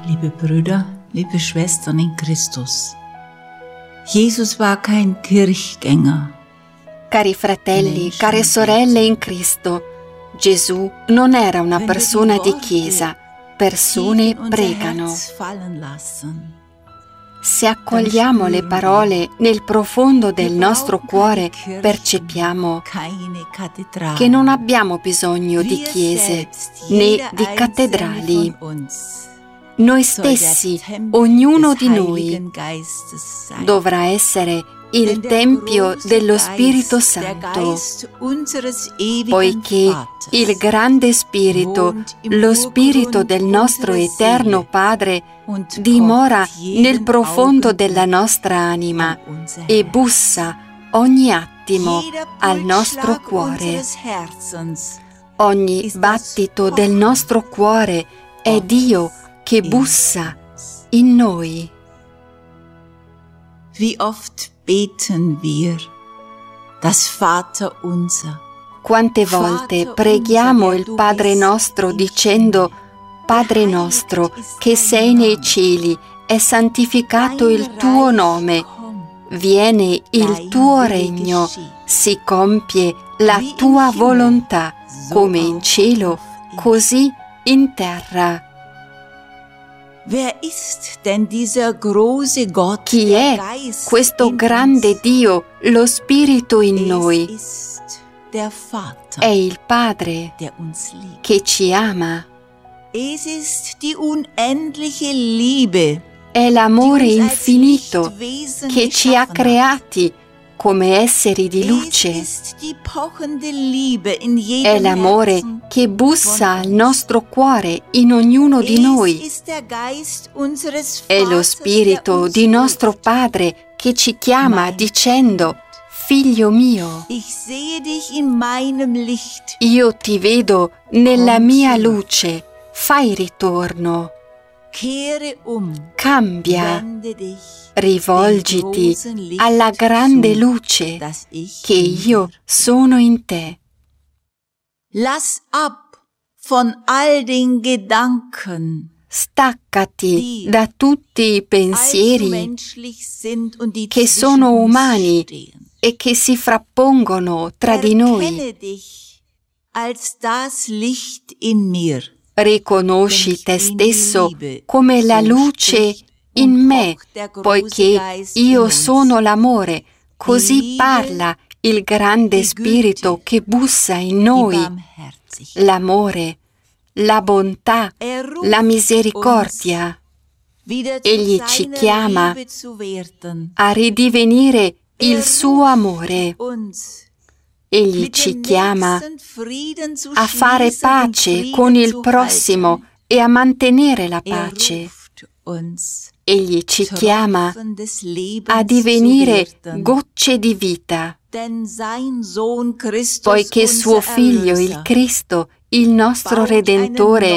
Liebe Brüder, liebe Schwestern in Christus, Jesus war kein Kirchgänger. Cari fratelli, care sorelle in Cristo, Gesù non era una persona di chiesa. Persone pregano. Se accogliamo le parole nel profondo del nostro cuore, percepiamo che non abbiamo bisogno di chiese né di cattedrali. Noi stessi, ognuno di noi, dovrà essere il Tempio dello Spirito Santo, poiché il grande Spirito, lo Spirito del nostro Eterno Padre, dimora nel profondo della nostra anima e bussa ogni attimo al nostro cuore. Ogni battito del nostro cuore è Dio che bussa in noi. Wie oft beten wir das Vaterunser. Quante volte preghiamo il Padre nostro dicendo: Padre nostro che sei nei cieli, è santificato il tuo nome, viene il tuo regno, si compie la tua volontà, come in cielo, così in terra. Chi è questo grande Dio, lo Spirito in noi? È il Padre che ci ama. È l'amore infinito che ci ha creati come esseri di luce. È l'amore che bussa al nostro cuore in ognuno di noi. È lo Spirito di nostro Padre che ci chiama dicendo: Figlio mio, io ti vedo nella mia luce, fai ritorno. Cambia, rivolgiti alla grande luce che io sono in te. Lass ab von all den Gedanken, staccati da tutti i pensieri che sono umani e che si frappongono tra di noi. Riconosci te stesso come la luce in me, poiché io sono l'amore, così parla il grande Spirito che bussa in noi. L'amore, la bontà, la misericordia. Egli ci chiama a ridivenire il suo amore. Egli ci chiama a fare pace con il prossimo e a mantenere la pace. Egli ci chiama a divenire gocce di vita, poiché suo Figlio, il Cristo, il nostro Redentore,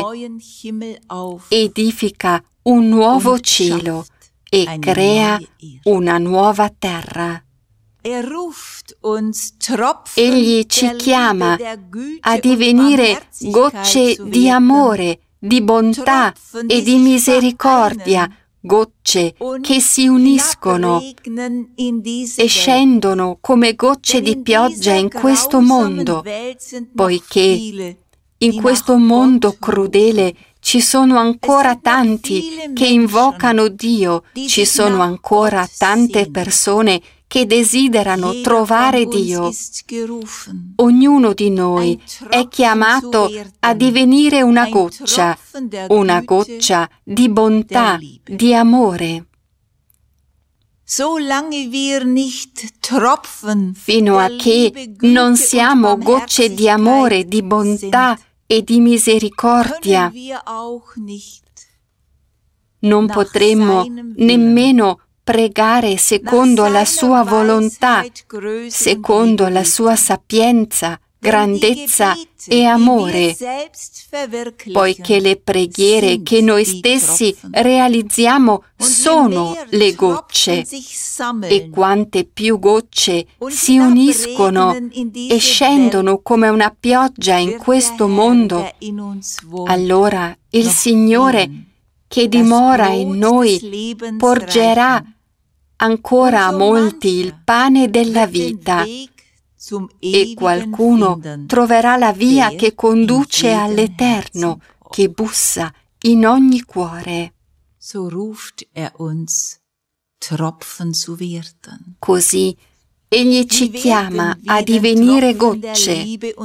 edifica un nuovo cielo e crea una nuova terra. Egli ci chiama a divenire gocce di amore, di bontà e di misericordia, gocce che si uniscono e scendono come gocce di pioggia in questo mondo, poiché in questo mondo crudele ci sono ancora tanti che invocano Dio, ci sono ancora tante persone che desiderano trovare Dio. Ognuno di noi è chiamato a divenire una goccia di bontà, di amore. Fino a che non siamo gocce di amore, di bontà e di misericordia, non potremmo nemmeno pregare secondo la sua volontà, secondo la sua sapienza, grandezza e amore, poiché le preghiere che noi stessi realizziamo sono le gocce, e quante più gocce si uniscono e scendono come una pioggia in questo mondo, allora il Signore che dimora in noi porgerà ancora a molti il pane della vita e qualcuno troverà la via che conduce all'Eterno, che bussa in ogni cuore. So ruft uns, Tropfen zu werden. Così Egli ci chiama a divenire gocce.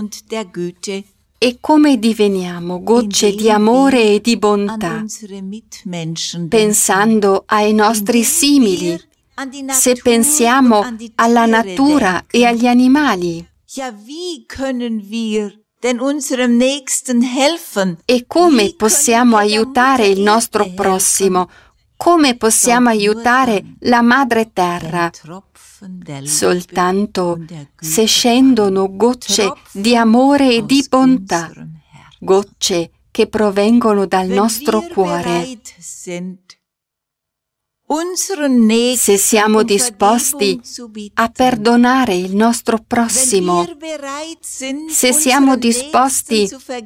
E come diveniamo gocce di amore e di bontà? Pensando ai nostri simili, se pensiamo alla natura e agli animali. E come possiamo aiutare il nostro prossimo? Come possiamo aiutare la madre terra? Soltanto se scendono gocce di amore e di bontà, gocce che provengono dal nostro cuore. Se siamo disposti a perdonare il nostro prossimo, se siamo disposti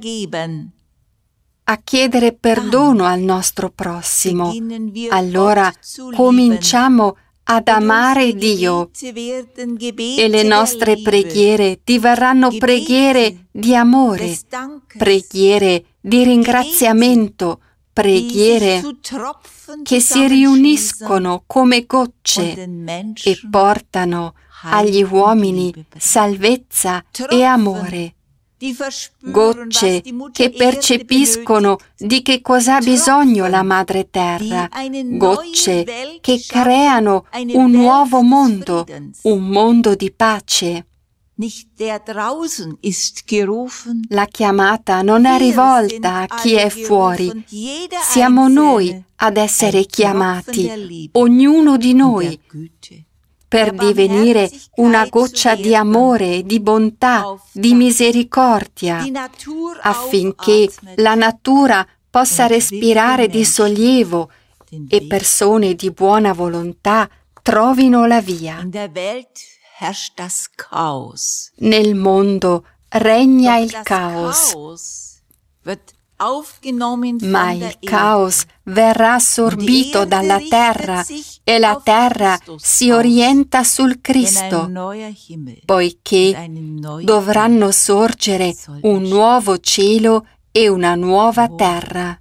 a chiedere perdono al nostro prossimo, allora cominciamo ad amare Dio e le nostre preghiere diverranno preghiere di amore, preghiere di ringraziamento, preghiere che si riuniscono come gocce e portano agli uomini salvezza e amore. Gocce che percepiscono di che cosa ha bisogno la Madre Terra, gocce che creano un nuovo mondo, un mondo di pace. La chiamata non è rivolta a chi è fuori, siamo noi ad essere chiamati, ognuno di noi, per divenire una goccia di amore, di bontà, di misericordia, affinché la natura possa respirare di sollievo e persone di buona volontà trovino la via. Nel mondo regna il caos, ma il caos verrà assorbito dalla terra e la terra si orienta sul Cristo, poiché dovranno sorgere un nuovo cielo e una nuova terra.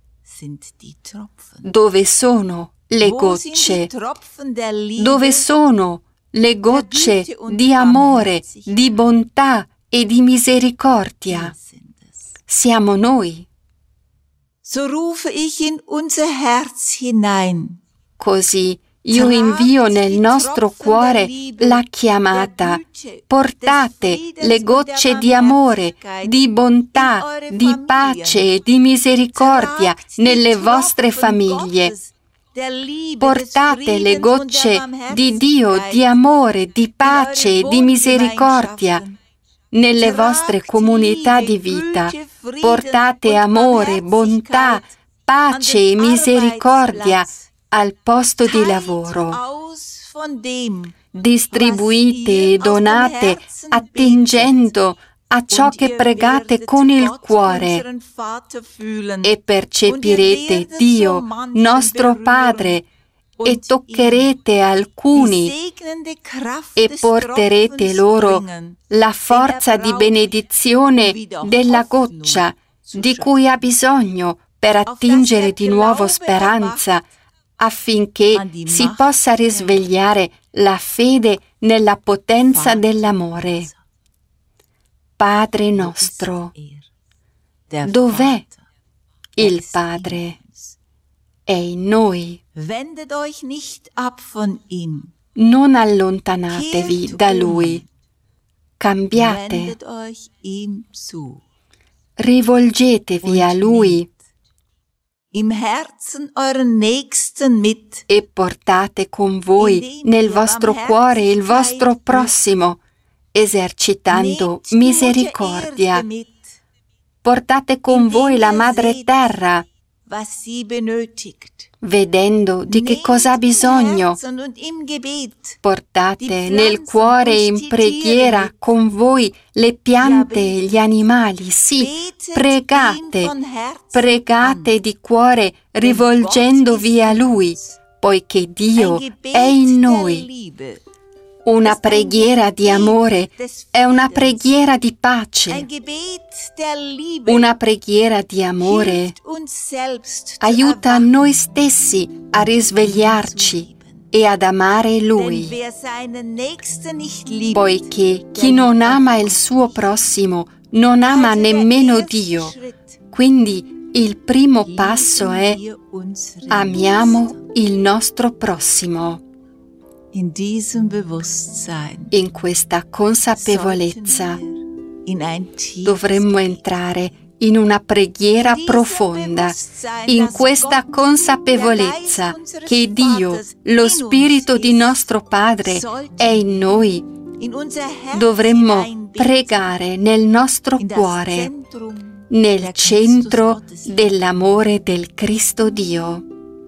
Dove sono le gocce? Dove sono le gocce di amore, di bontà e di misericordia? Siamo noi. So rufe ich in unser Herz hinein. Così io invio nel nostro cuore la chiamata. Portate le gocce di amore, di bontà, di pace e di misericordia nelle vostre famiglie. Portate le gocce di Dio, di amore, di pace e di misericordia nelle vostre comunità di vita. Portate amore, bontà, pace e misericordia al posto di lavoro. Distribuite e donate attingendo a ciò che pregate con il cuore e percepirete Dio, nostro Padre, e toccherete alcuni e porterete loro la forza di benedizione della goccia di cui ha bisogno per attingere di nuovo speranza, affinché si possa risvegliare la fede nella potenza dell'amore. Padre nostro, dov'è il Padre? È in noi. Non allontanatevi da Lui. Cambiate. Rivolgetevi a Lui e portate con voi nel vostro cuore il vostro prossimo, esercitando misericordia. Portate con voi la Madre Terra vedendo di che cosa ha bisogno. Portate nel cuore e in preghiera con voi le piante e gli animali. Sì, pregate di cuore rivolgendovi a Lui, poiché Dio è in noi. Una preghiera di amore è una preghiera di pace. Una preghiera di amore aiuta noi stessi a risvegliarci e ad amare Lui, poiché chi non ama il suo prossimo non ama nemmeno Dio. Quindi il primo passo è: amiamo il nostro prossimo. In questa consapevolezza dovremmo entrare in una preghiera profonda, in questa consapevolezza che Dio, lo Spirito di nostro Padre, è in noi. Dovremmo pregare nel nostro cuore, nel centro dell'amore del Cristo Dio.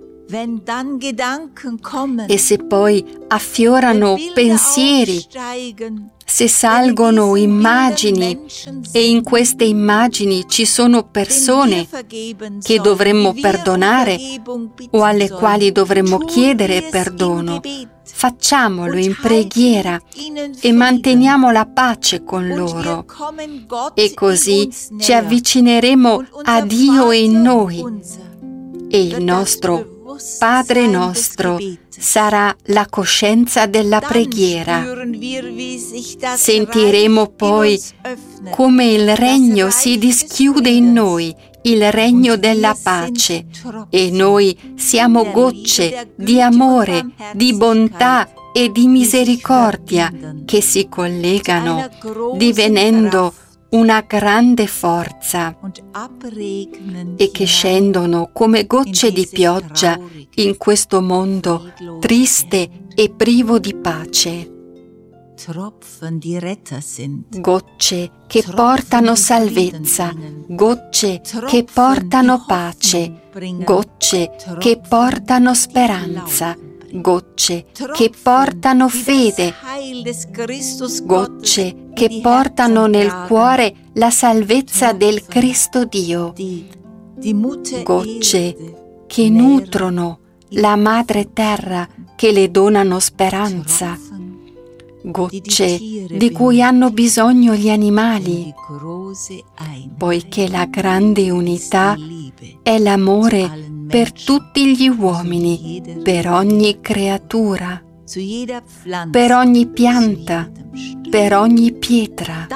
E se poi affiorano pensieri, se salgono immagini e in queste immagini ci sono persone che dovremmo perdonare o alle quali dovremmo chiedere perdono, facciamolo in preghiera e manteniamo la pace con loro. E così ci avvicineremo a Dio in noi e il nostro Padre nostro sarà la coscienza della preghiera. Sentiremo poi come il regno si dischiude in noi, il regno della pace, e noi siamo gocce di amore, di bontà e di misericordia che si collegano, divenendo una grande forza e che scendono come gocce di pioggia in questo mondo triste e privo di pace. Gocce che portano salvezza, gocce che portano pace, gocce che portano speranza, gocce che portano fede, gocce che portano nel cuore la salvezza del Cristo Dio, gocce che nutrono la madre terra, che le donano speranza, gocce di cui hanno bisogno gli animali, poiché la grande unità è l'amore per tutti gli uomini, per ogni creatura, per ogni pianta, per ogni pietra.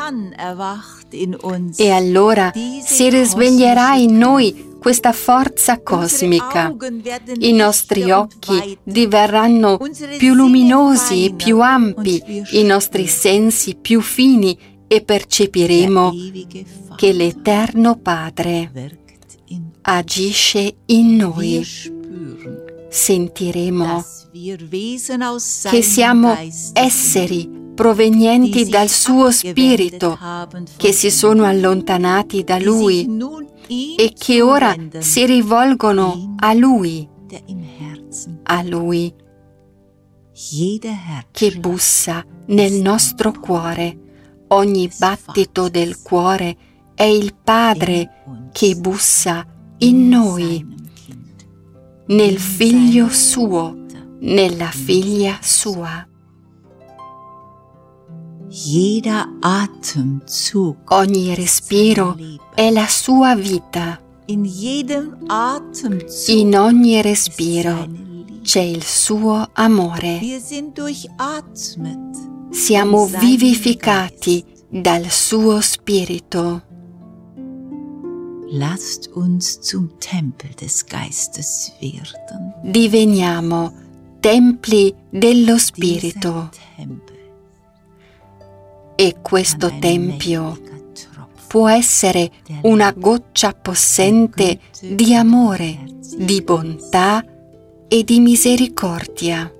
E allora si risveglierà in noi questa forza cosmica. I nostri occhi diverranno più luminosi e più ampi, i nostri sensi più fini, e percepiremo che l'Eterno Padre agisce in noi. Sentiremo che siamo esseri provenienti dal suo Spirito, che si sono allontanati da Lui e che ora si rivolgono a Lui che bussa nel nostro cuore. Ogni battito del cuore è il Padre che bussa in noi, nel Figlio suo, nella Figlia sua. Ogni respiro è la sua vita. In ogni respiro c'è il suo amore. Siamo vivificati dal suo Spirito. Lasst uns zum Tempel des Geistes werden. Diveniamo templi dello Spirito. E questo tempio può essere una goccia possente di amore, di bontà e di misericordia.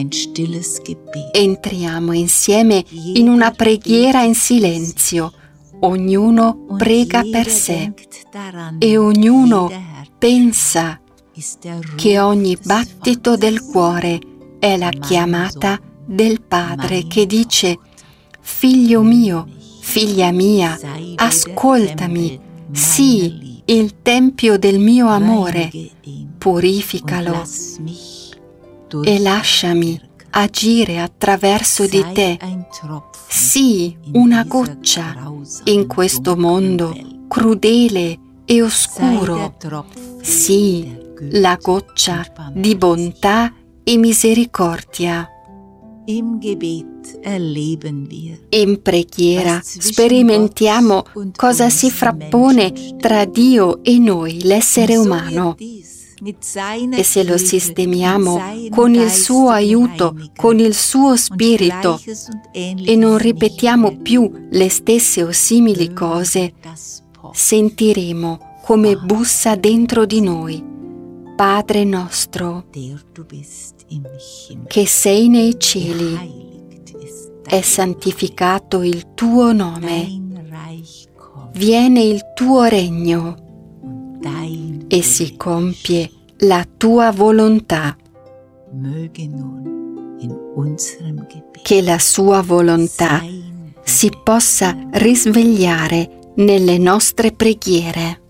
Entriamo insieme in una preghiera in silenzio. ognuno prega per sé e ognuno pensa che ogni battito del cuore è la chiamata del Padre che dice: figlio mio, figlia mia, ascoltami, sii il tempio del mio amore, purificalo e lasciami agire attraverso di te. Sii una goccia in questo mondo crudele e oscuro. Sii la goccia di bontà e misericordia. In preghiera sperimentiamo cosa si frappone tra Dio e noi, l'essere umano. E se lo sistemiamo con il suo aiuto, con il suo spirito, e non ripetiamo più le stesse o simili cose, sentiremo come bussa dentro di noi: Padre nostro, che sei nei cieli, è santificato il tuo nome, viene il tuo regno e si compie la tua volontà. Che la sua volontà si possa risvegliare nelle nostre preghiere.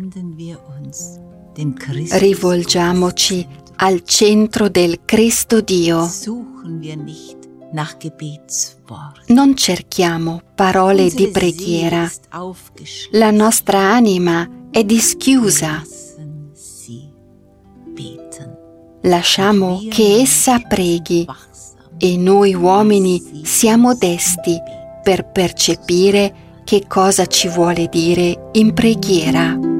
Rivolgiamoci al centro del Cristo Dio. Non cerchiamo parole di preghiera. La nostra anima è dischiusa. Lasciamo che essa preghi e noi uomini siamo desti per percepire che cosa ci vuole dire in preghiera.